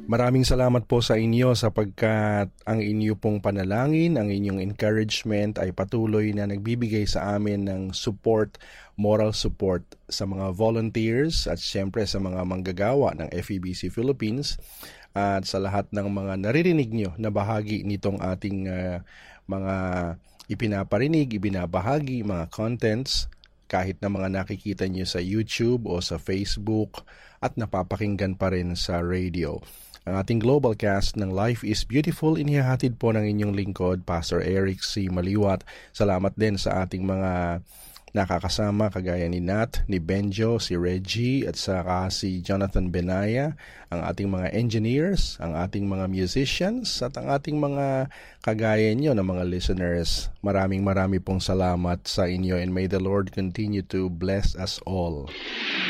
Maraming salamat po sa inyo sapagkat ang inyo pong panalangin, ang inyong encouragement ay patuloy na nagbibigay sa amin ng support, moral support sa mga volunteers at siyempre sa mga manggagawa ng FEBC Philippines at sa lahat ng mga naririnig nyo na bahagi nitong ating mga ipinaparinig, ibinabahagi, mga contents kahit na mga nakikita nyo sa YouTube o sa Facebook at napapakinggan pa rin sa radio. Ang ating global cast ng Life is Beautiful, inihahatid po ng inyong lingkod, Pastor Eric C. Maliwat. Salamat din sa ating mga nakakasama kagaya ni Nat, ni Benjo, si Reggie at saka si Jonathan Benaya, ang ating mga engineers, ang ating mga musicians at ang ating mga kagaya nyo na mga listeners. Maraming pong salamat sa inyo and may the Lord continue to bless us all.